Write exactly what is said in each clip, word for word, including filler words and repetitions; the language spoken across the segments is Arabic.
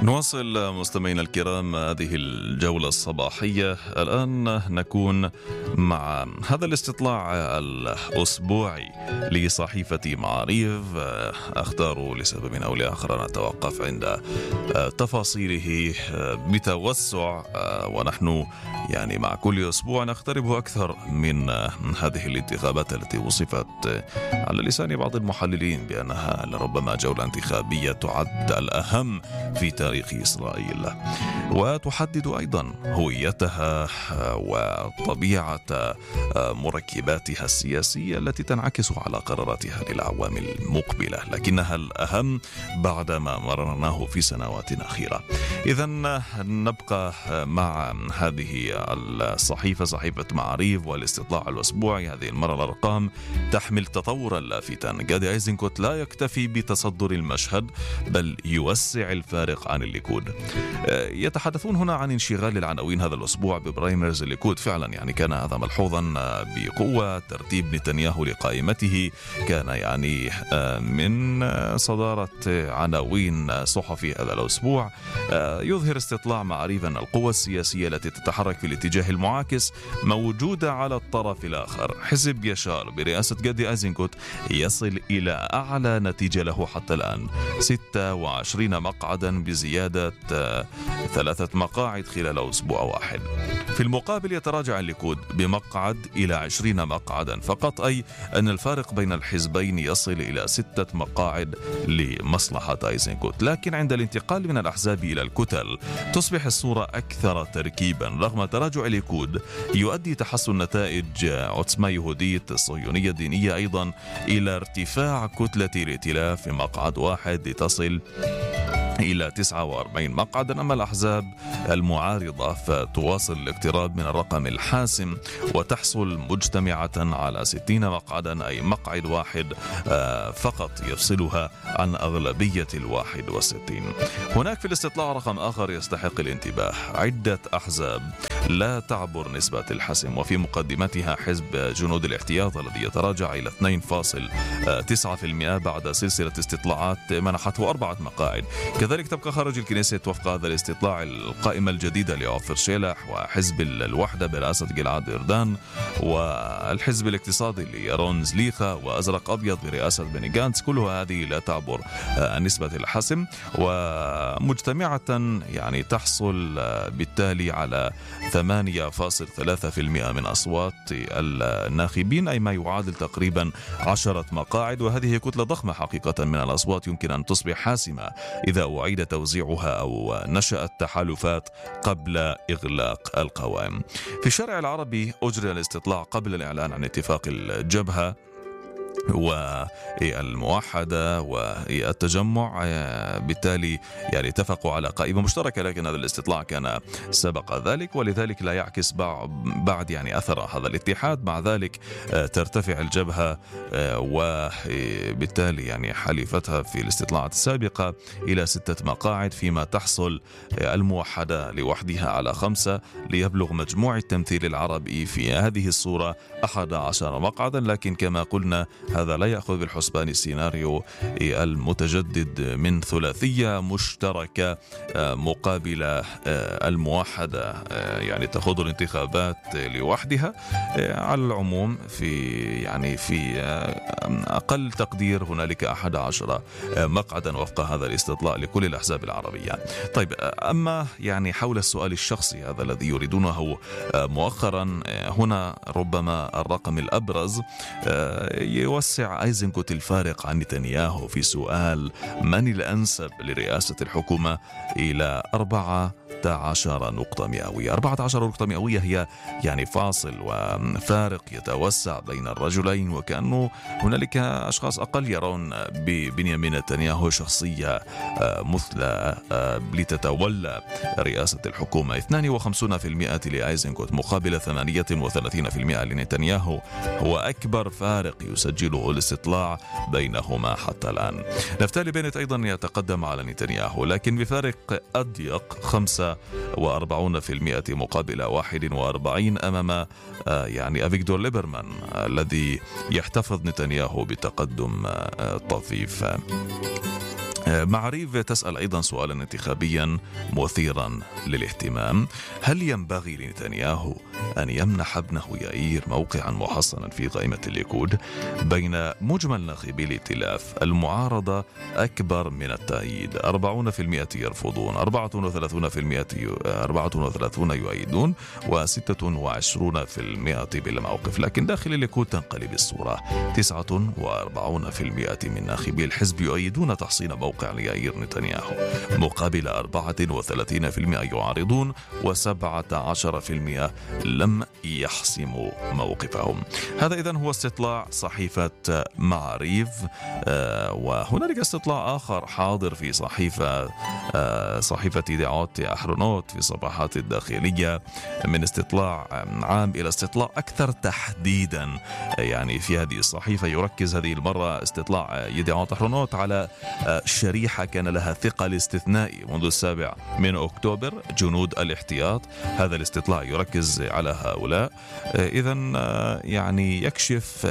نواصل مستمعينا الكرام هذه الجولة الصباحية. الآن نكون مع هذا الاستطلاع الأسبوعي لصحيفة معاريف. أختار لسبب أو لآخر نتوقف عند تفاصيله بتوسع، ونحن يعني مع كل أسبوع نقترب أكثر من هذه الانتخابات التي وصفت على لسان بعض المحللين بأنها لربما جولة انتخابية تعد الأهم في تاريخ إسرائيل، وتحدد أيضا هويتها وطبيعة مركباتها السياسية التي تنعكس على قراراتها للأعوام المقبلة، لكنها الأهم بعد ما مررناه في سنوات أخيرة. إذن نبقى مع هذه الصحيفة، صحيفة معاريف والاستطلاع الأسبوعي. هذه المرة الأرقام تحمل تطورا لافتا. غادي أيزنكوت لا يكتفي بتصدر المشهد بل يوسع الفارق عن الليكود. يتحدثون هنا عن انشغال العناوين هذا الأسبوع ببرايمرز الليكود. فعلا يعني كان هذا ملحوظا بقوة. ترتيب نتنياهو لقائمته كان يعني من صدارة عناوين صحفي هذا الأسبوع. يظهر استطلاع معاريف أن القوة السياسية التي تتحرك في الاتجاه المعاكس موجودة على الطرف الآخر. حزب يشار برئاسة غادي أيزنكوت يصل إلى أعلى نتيجة له حتى الآن، ستة وعشرين مقعدا بزيادة ثلاثة مقاعد خلال أسبوع واحد. في المقابل يتراجع الليكود بمقعد إلى عشرين مقعدا فقط، أي أن الفارق بين الحزبين يصل إلى ستة مقاعد لمصلحة أيزنكوت. لكن عند الانتقال من الأحزاب إلى الكتل تصبح الصورة أكثر تركيبا. رغم تراجع الليكود يؤدي تحسن نتائج عتمة يهودية الصهيونية الدينية أيضا إلى ارتفاع كتلة الائتلاف في مقعد واحد لتصل إلى تسعة وأربعين مقعدا. أما الأحزاب المعارضة فتواصل الاقتراب من الرقم الحاسم وتحصل مجتمعة على ستين مقعدا، أي مقعد واحد فقط يفصلها عن أغلبية الواحد وستين. هناك في الاستطلاع رقم آخر يستحق الانتباه. عدة أحزاب لا تعبر نسبة الحسم، وفي مقدمتها حزب جنود الاحتياط الذي يتراجع إلى اثنين فاصلة تسعة بالمئة بعد سلسلة استطلاعات منحته أربعة مقاعد. كذلك تبقى خارج الكنيسة وفق هذا الاستطلاع القائمة الجديدة لعوفر شيلح وحزب الوحدة برئاسة جلعاد إردان، والحزب الاقتصادي ليرون زليخة، وأزرق أبيض برئاسة بني جانتس. كلها هذه لا تعبر نسبة الحسم، ومجتمعة يعني تحصل بالتالي على ثمانية فاصلة ثلاثة بالمئة من أصوات الناخبين، أي ما يعادل تقريبا عشرة مقاعد. وهذه كتلة ضخمة حقيقة من الأصوات يمكن أن تصبح حاسمة إذا أعيد توزيعها أو نشأت تحالفات قبل إغلاق القوائم. في الشارع العربي أجري الاستطلاع قبل الإعلان عن اتفاق الجبهة والموحدة والتجمع، بالتالي يعني اتفقوا على قائمة مشتركة، لكن هذا الاستطلاع كان سبق ذلك ولذلك لا يعكس بعد يعني أثر هذا الاتحاد. مع ذلك ترتفع الجبهة وبالتالي يعني حليفتها في الاستطلاعات السابقة إلى ستة مقاعد، فيما تحصل الموحدة لوحدها على خمسة، ليبلغ مجموع التمثيل العربي في هذه الصورة أحد عشر مقعدا. لكن كما قلنا هذا لا يأخذ بالحسبان السيناريو المتجدد من ثلاثية مشتركة مقابل الموحدة يعني تخوض الانتخابات لوحدها. على العموم في يعني في أقل تقدير هنالك أحد عشر مقعدا وفق هذا الاستطلاع لكل الأحزاب العربية. طيب، أما يعني حول السؤال الشخصي هذا الذي يريدونه مؤخرا، هنا ربما الرقم الأبرز يوسع أيزنكوت الفارق عن نتنياهو في سؤال من الأنسب لرئاسة الحكومة إلى أربعة عشر نقطة مئوية. أربعة عشر نقطة مئوية هي يعني فاصل وفارق يتوسع بين الرجلين، وكأنه هنالك أشخاص أقل يرون ببنيامين نتنياهو شخصية مثلى لتتولى رئاسة الحكومة. اثنين وخمسين بالمئة لأيزنكوت مقابل ثمانية وثلاثين بالمئة لنتنياهو، هو أكبر فارق يسجله الاستطلاع بينهما حتى الآن. نفتالي بنت أيضا يتقدم على نتنياهو لكن بفارق أضيق، خمسة وأربعين بالمئة مقابل واحد وأربعين أمام يعني أفيغدور ليبرمان الذي يحتفظ نتنياهو بتقدم طفيف. معاريف تسأل أيضا سؤالا انتخابيا مثيرا للاهتمام: هل ينبغي لنتنياهو أن يمنح ابنه يائير موقعا محصنا في قائمة الليكود؟ بين مجمل ناخبي الائتلاف المعارضة أكبر من التأييد، أربعين بالمئة يرفضون، أربعة وثلاثين بالمئة أربعة وثلاثين يؤيدون، وستة وعشرين بالمئة بالموقف. لكن داخل الليكود تنقلب الصورة: تسعة وأربعين بالمئة من ناخبي الحزب يؤيدون تحصين موقع ليائير نتنياهو، مقابل أربعة وثلاثين بالمئة يعارضون، وسبعة عشر بالمئة لم يحسموا موقفهم. هذا إذن هو استطلاع صحيفة معاريف. آه وهنالك استطلاع آخر حاضر في صحيفة آه صحيفة دعوت أحرنوت في الصفحات الداخلية، من استطلاع عام إلى استطلاع أكثر تحديدا. يعني في هذه الصحيفة يركز هذه المرة استطلاع يدعوت أحرنوت على آه شريحة كان لها ثقل استثنائي منذ السابع من أكتوبر، جنود الاحتياط. هذا الاستطلاع يركز على هؤلاء. إذن يعني يكشف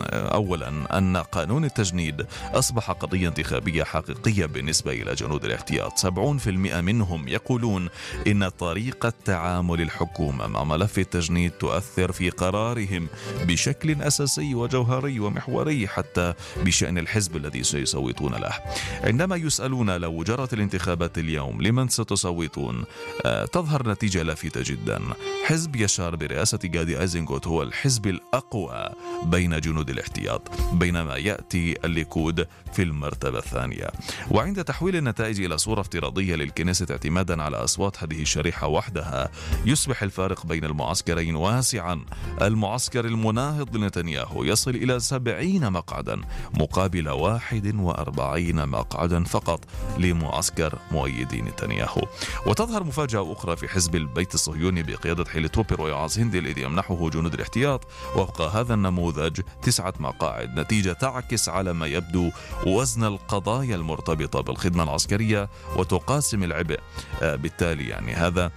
أولا أن قانون التجنيد أصبح قضية انتخابية حقيقية بالنسبة إلى جنود الاحتياط. سبعين بالمئة منهم يقولون إن طريقة تعامل الحكومة مع ملف التجنيد تؤثر في قرارهم بشكل أساسي وجوهري ومحوري، حتى بشأن الحزب الذي سيصوتون له. عندما يسألون لو جرت الانتخابات اليوم لمن ستصوتون، تظهر نتيجة لافتة جدا: حزب يشار برئاسة غادي أيزنغوت هو الحزب الأقوى بين جنود الاحتياط، بينما يأتي الليكود في المرتبة الثانية. وعند تحويل النتائج إلى صورة افتراضية للكنيست اعتمادا على أصوات هذه الشريحة وحدها، يصبح الفارق بين المعسكرين واسعا. المعسكر المناهض لنتنياهو يصل إلى سبعين مقعدا مقابل واحد وأربعين مقعدا فقط لمعسكر مؤيدي نتنياهو. وتظهر مفاجأة أخرى في حزب البيت الصهيوني بقيادة حيلي تروبر ويعاز هندي الذي يمنحه جنود الاحتياط وفق هذا النموذج تسعة مقاعد، نتيجة تعكس على ما يبدو وزن القضايا المرتبطة بالخدمة العسكرية وتقاسم العبء. بالتالي يعني هذا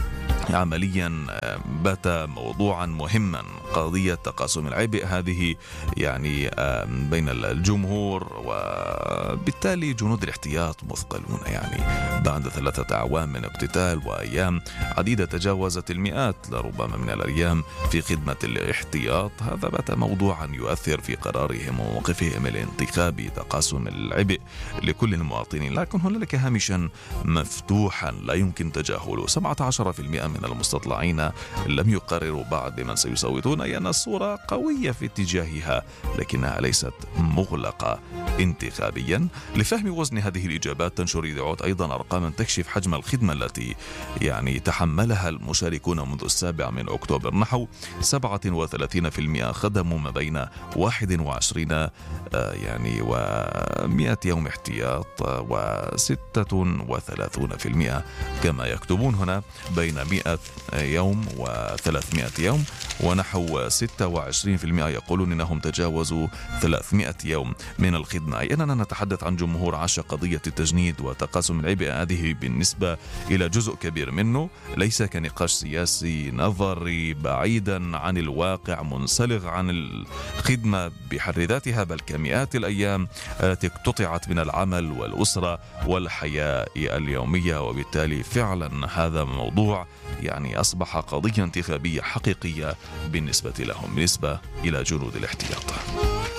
عمليا بات موضوعا مهما، قضية تقاسم العبء هذه يعني بين الجمهور، وبالتالي جنود الاحتياط مثقلون يعني بعد ثلاثة أعوام من اقتتال وأيام عديدة تجاوزت المئات لربما من الأيام في خدمة الاحتياط. هذا بات موضوعا يؤثر في قرارهم وموقفهم الانتخابي، تقاسم العبء لكل المواطنين. لكن هنالك هامشا مفتوحا لا يمكن تجاهله: سبعة عشر بالمئة من المستطلعين لم يقرروا بعد من سيصوتون، أي أن الصورة قوية في اتجاهها لكنها ليست مغلقة انتخابيا. لفهم وزن هذه الإجابات تنشر يدعوت أيضا أرقاما تكشف حجم الخدمة التي يعني تحملها المشاركون منذ السابع من أكتوبر. نحو سبعة وثلاثين بالمئة خدموا ما بين واحد وعشرين يعني ومئة يوم احتياط، وستة وثلاثون بالمئة كما يكتبون هنا بين مئة يوم وثلاثمئة يوم، ونحو ستة وعشرين بالمئة يقولون إنهم تجاوزوا ثلاثمئة يوم من الخدمة. أي أننا نتحدث عن جمهور عاش قضية التجنيد وتقاسم العبء هذه بالنسبة إلى جزء كبير منه ليس كنقاش سياسي نظري بعيدا عن الواقع منسلغ عن الخدمة بحد ذاتها، بل كمئات الأيام التي اقتطعت من العمل والأسرة والحياة اليومية. وبالتالي فعلا هذا موضوع يعني أصبح قضية انتخابية حقيقية بالنسبة لهم، بالنسبة إلى جنود الاحتياط.